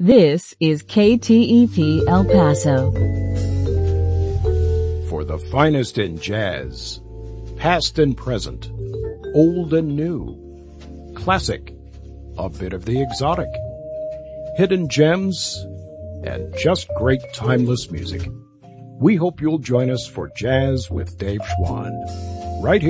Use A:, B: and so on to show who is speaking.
A: This is KTEP El Paso.
B: For the finest in jazz, past and present, old and new, classic, a bit of the exotic, hidden gems, and just great timeless music. We hope you'll join us for Jazz with Dave Schwann, right here